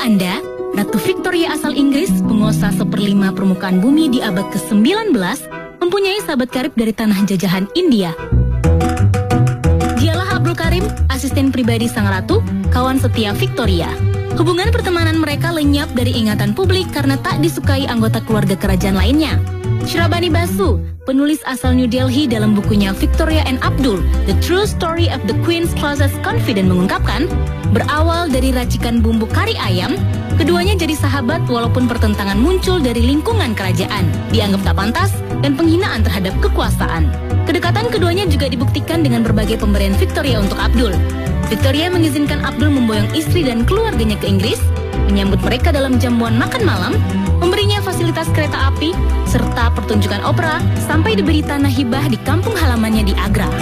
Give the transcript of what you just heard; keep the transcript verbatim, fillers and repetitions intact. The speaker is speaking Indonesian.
Anda, Ratu Victoria asal Inggris, penguasa seperlima permukaan bumi di abad ke sembilan belas, mempunyai sahabat karib dari tanah jajahan India. Dialah Abdul Karim, asisten pribadi sang ratu, kawan setia Victoria. Hubungan pertemanan mereka lenyap dari ingatan publik karena tak disukai anggota keluarga kerajaan lainnya. Shrabani Basu, penulis asal New Delhi, dalam bukunya Victoria and Abdul, The True Story of the Queen's Closest Confidant, mengungkapkan, berawal dari racikan bumbu kari ayam, keduanya jadi sahabat walaupun pertentangan muncul dari lingkungan kerajaan, dianggap tak pantas, dan penghinaan terhadap kekuasaan. Kedekatan keduanya juga dibuktikan dengan berbagai pemberian Victoria untuk Abdul. Victoria mengizinkan Abdul memboyong istri dan keluarganya ke Inggris, menyambut mereka dalam jamuan makan malam, memberinya fasilitas kereta api, serta pertunjukan opera, sampai diberi tanah hibah di kampung halamannya di Agra.